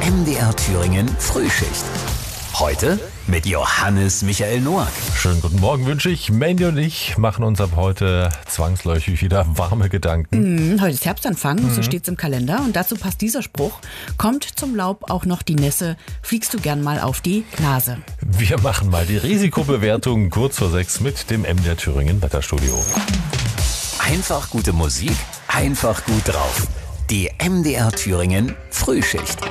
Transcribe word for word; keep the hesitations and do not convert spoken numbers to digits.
M D R Thüringen Frühschicht. Heute mit Johannes Michael Noack. Schönen guten Morgen wünsche ich. Mandy und ich machen uns ab heute zwangsläufig wieder warme Gedanken. Mm, heute ist Herbstanfang, Mhm. so steht's im Kalender. Und dazu passt dieser Spruch: Kommt zum Laub auch noch die Nässe, fliegst du gern mal auf die Nase. Wir machen mal die Risikobewertung kurz vor sechs mit dem M D R Thüringen Wetterstudio. Einfach gute Musik, einfach gut drauf. Die M D R Thüringen Frühschicht.